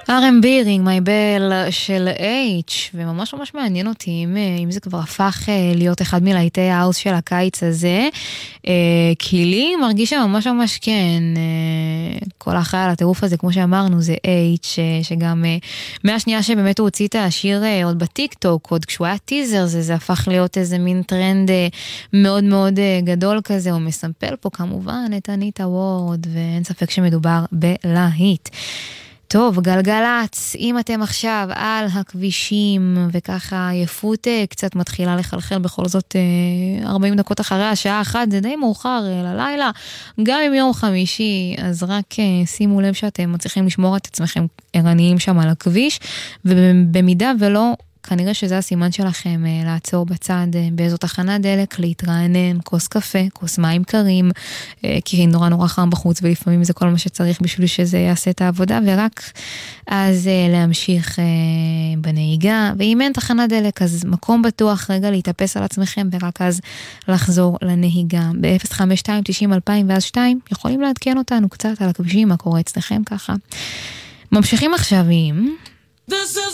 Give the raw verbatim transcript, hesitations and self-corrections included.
אר אנד בי, Ring My Bell של H, וממש ממש מעניין אותי אם, אם זה כבר הפך להיות אחד מלהיטי האוס של הקיץ הזה, כי לי מרגיש שממש ממש כן, כל האחראי על הטירוף הזה, כמו שאמרנו, זה H, שגם מהשנייה שבאמת הוא הוציא את השיר עוד בטיק טוק, עוד כשהוא היה טיזר, זה, זה הפך להיות איזה מין טרנד מאוד מאוד גדול כזה, הוא מסמפל פה כמובן את אניטה וורד, ואין ספק שמדובר בלהיט. טוב, גלגלץ, אם אתם עכשיו על הכבישים וככה עייפות קצת מתחילה לחלחל בכל זאת ארבעים דקות אחרי השעה אחת, זה די מאוחר ללילה, גם אם יום חמישי, אז רק שימו לב שאתם מצליחים לשמור את עצמכם ערניים שם על הכביש, ובמידה ולא, כנראה שזה הסימן שלכם לעצור בצד באיזו תחנת דלק, להתרענן, כוס קפה, כוס מים קרים, כי נורא נורא חם בחוץ, ולפעמים זה כל מה שצריך בשביל שזה יעשה את העבודה, ורק אז להמשיך בנהיגה, ואם אין תחנת דלק, אז מקום בטוח רגע להתאפס על עצמכם, ורק אז לחזור לנהיגה. ב-אפס חמש שתיים תשעים אלפיים ואז שתיים, יכולים לעדכן אותנו קצת על הכבישים, מה קורה אצלכם ככה. ממשיכים עכשיו עם... This is